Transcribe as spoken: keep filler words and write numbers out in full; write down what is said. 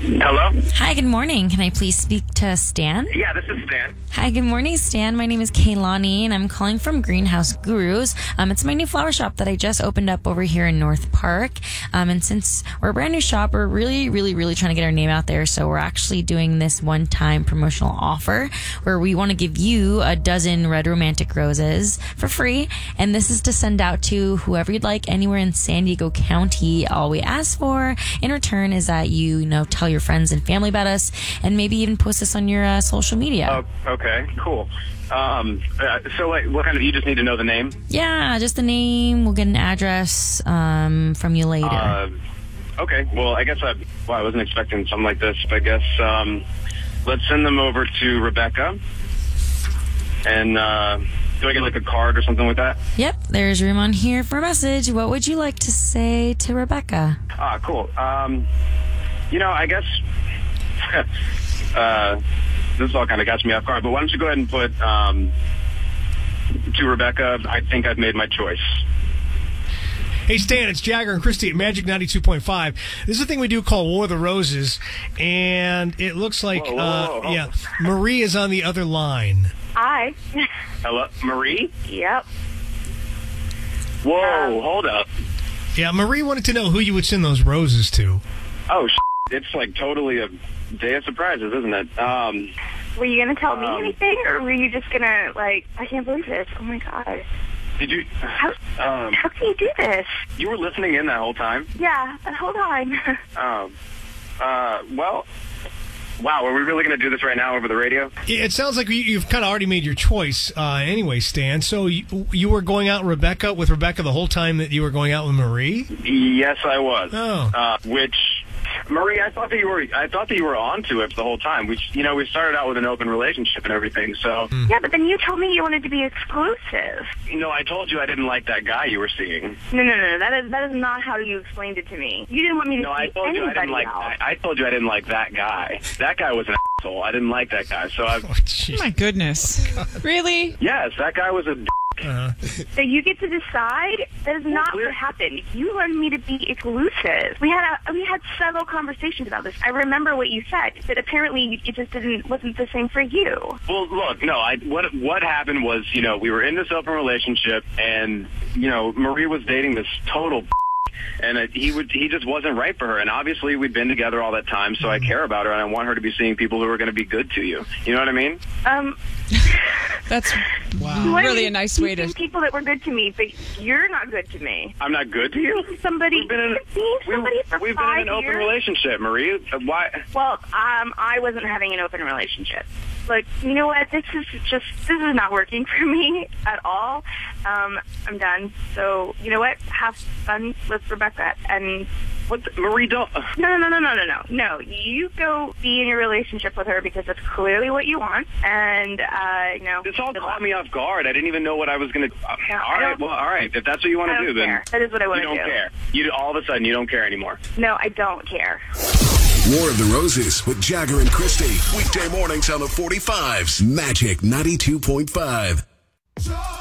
Hello? Hi, good morning. Can I please speak to Stan? Yeah, this is Stan. Hi, good morning, Stan. My name is Kaylani, and I'm calling from Greenhouse Gurus. Um, it's my new flower shop that I just opened up over here in North Park. Um, and since we're a brand new shop, we're really, really, really trying to get our name out there. So we're actually doing this one-time promotional offer where we want to give you a dozen red romantic roses for free. And this is to send out to whoever you'd like anywhere in San Diego County. All we ask for in return is that you, you know, tell your friends and family about us and maybe even post this on your uh, social media. Oh, okay, cool. Um, uh, so, like, what kind of, you just need to know the name? Yeah, just the name. We'll get an address um, from you later. Uh, okay, well, I guess I, well, I wasn't expecting something like this, but I guess um, let's send them over to Rebecca. And uh, do I get, like, a card or something like that? Yep, there's room on here for a message. What would you like to say to Rebecca? Ah, cool. Um, you know, I guess uh, this all kind of catch me off guard, but why don't you go ahead and put um, to Rebecca, I think I've made my choice. Hey, Stan, it's Jagger and Christy at Magic ninety-two point five. This is a thing we do called War of the Roses, and it looks like, Whoa, whoa, whoa, whoa. Uh, yeah, Marie is on the other line. Hi. Hello? Marie? Yep. Whoa, Um, hold up. Yeah, Marie wanted to know who you would send those roses to. Oh, sh- it's like totally a day of surprises, isn't it? Um, Were you going to tell me Um, anything, or were you just going to, like, I can't believe this. Oh, my God. did you? How, Um, how can you do this? you were listening in that whole time? Yeah, but hold on. Um, uh, well, wow, are we really going to do this right now over the radio? Yeah, it sounds like you- you've kind of already made your choice uh, anyway, Stan. So you, you were going out Rebecca with Rebecca the whole time that you were going out with Marie? Yes, I was. Oh. Uh, which, Marie, I thought that you were. I thought that you were onto it the whole time. We, you know, we started out with an open relationship and everything. So, Yeah, but then you told me you wanted to be exclusive. you know, I told you I didn't like that guy you were seeing. No, no, no, no. That is, that is not how you explained it to me. You didn't want me to No, see I told you I anybody didn't like. else. I, I told you I didn't like that guy. That guy was an asshole. I didn't like that guy. So I. Oh, jeez. My goodness. Really? Yes, that guy was a. D- Uh, So you get to decide. That is not clear- what happened. You wanted me to be exclusive. We had a, we had several conversations about this. I remember what you said. That apparently it just didn't wasn't the same for you. Well, look, no. I what what happened was, you know, we were in this open relationship, and you know, Marie was dating this total. And it, he would he just wasn't right for her. And obviously, we'd been together all that time, so I care about her, and I want her to be seeing people who are going to be good to you. You know what I mean? Um. That's You wanted really me a nice to way to... see people that were good to me, but you're not good to me. I'm not good to you. Somebody, We've been in, seeing somebody we, for we've been five in an open years. relationship, Marie. Uh, Why? Well, um, I wasn't having an open relationship. Look, you know what? This is just this is not working for me at all. Um, I'm done. So you know what? Have fun with Rebecca and. What, the, Marie? Don't. No, no, no, no, no, no, no. You go be in your relationship with her because that's clearly what you want. And, uh, you know. This all good caught luck. me off guard. I didn't even know what I was going to. Uh, No, all I right, don't- well, all right. If that's what you want I to don't do, care. then That is what I want you to don't do. care. You all of a sudden you don't care anymore. No, I don't care. War of the Roses with Jagger and Christy. Weekday mornings on the forty-fives. Magic ninety-two point five.